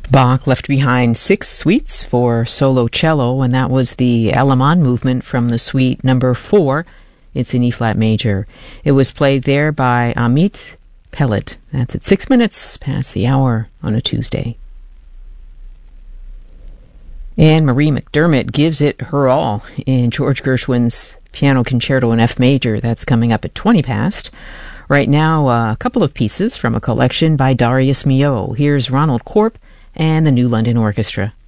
Bach left behind 6 suites for solo cello, and that was the Alaman movement from the suite number 4. It's in E-flat major. It was played there by Amit Pellet. That's at 6 minutes past the hour on a Tuesday. And Marie McDermott gives it her all in George Gershwin's Piano Concerto in F major. That's coming up at 20 past. Right now, a couple of pieces from a collection by Darius Milhaud. Here's Ronald Korp and the New London Orchestra.